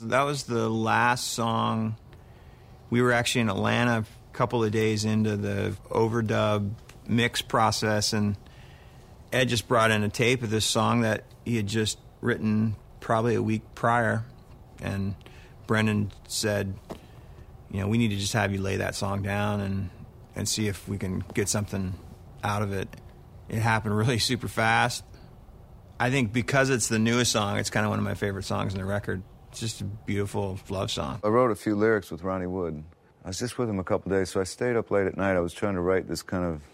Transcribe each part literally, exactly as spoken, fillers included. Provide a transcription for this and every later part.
That was the last song. We were actually in Atlanta a couple of days into the overdub mix process, and Ed just brought in a tape of this song that he had just written probably a week prior, and Brendan said, you know, we need to just have you lay that song down and, and see if we can get something out of it. It happened really super fast. I think because it's the newest song, it's kind of one of my favorite songs on the record. It's just a beautiful love song. I wrote a few lyrics with Ronnie Wood. I was just with him a couple days, so I stayed up late at night. I was trying to write this kind of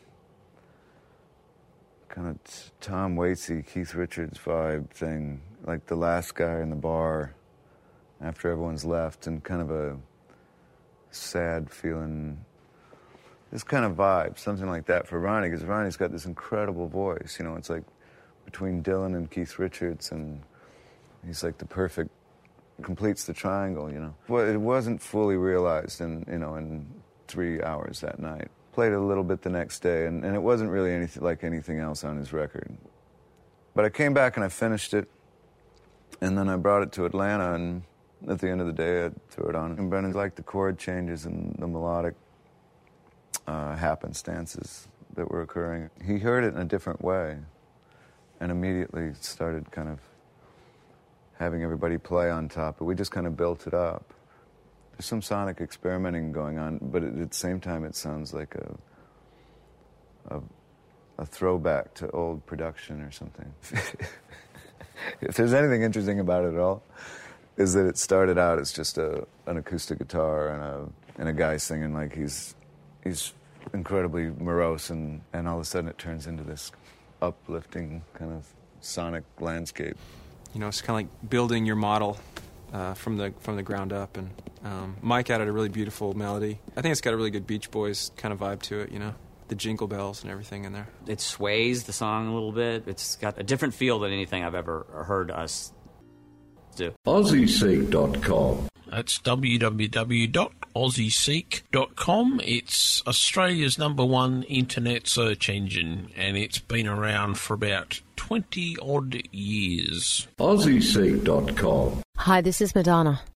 kind of Tom Waitsy, Keith Richards vibe thing, like the last guy in the bar after everyone's left, and kind of a sad feeling, this kind of vibe, something like that for Ronnie, because Ronnie's got this incredible voice. You know, it's like between Dylan and Keith Richards, and he's like the perfect, completes the triangle, you know. Well, it wasn't fully realized in, you know, in three hours that night. Played it a little bit the next day, and, and it wasn't really anything like anything else on his record. But I came back and I finished it, and then I brought it to Atlanta, and at the end of the day, I threw it on. And Brendan liked the chord changes and the melodic uh, happenstances that were occurring. He heard it in a different way, and immediately started kind of having everybody play on top. But we just kind of built it up. There's some sonic experimenting going on, but at the same time, it sounds like a a, a throwback to old production or something. If there's anything interesting about it at all, is that it started out as just a an acoustic guitar and a and a guy singing like he's he's incredibly morose, and, and all of a sudden it turns into this uplifting kind of sonic landscape. You know, it's kind of like building your model uh, from the from the ground up. And um, Mike added a really beautiful melody. I think it's got a really good Beach Boys kind of vibe to it, you know, the jingle bells and everything in there. It sways the song a little bit. It's got a different feel than anything I've ever heard us do. Aussie Seek dot com. That's w w w dot aussie seek dot com. It's Australia's number one internet search engine, and it's been around for about twenty odd years. Aussie Seek dot com. Hi, this is Madonna.